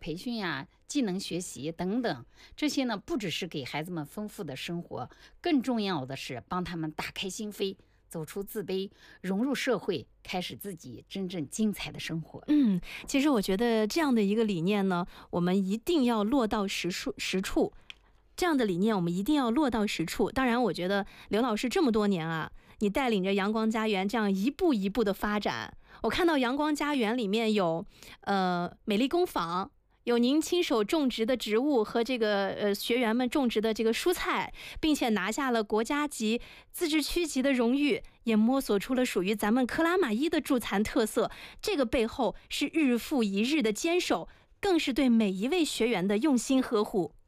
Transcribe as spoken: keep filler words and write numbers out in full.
培训呀、技能学习等等，这些呢不只是给孩子们丰富的生活，更重要的是帮他们打开心扉，走出自卑，融入社会，开始自己真正精彩的生活。 嗯，其实我觉得这样的一个理念呢，我们一定要落到实处实处。这样的理念我们一定要落到实处。当然我觉得刘老师这么多年啊，你带领着阳光家园这样一步一步的发展，我看到阳光家园里面有呃美丽工坊，有您亲手种植的植物和这个呃学员们种植的这个蔬菜，并且拿下了国家级、自治区级的荣誉，也摸索出了属于咱们克拉玛依的助残特色。这个背后是日复一日的坚守，更是对每一位学员的用心呵护。